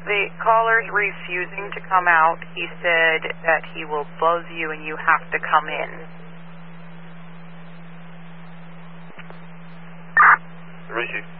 the caller's refusing to come out. He said that he will buzz you and you have to come in. Receive.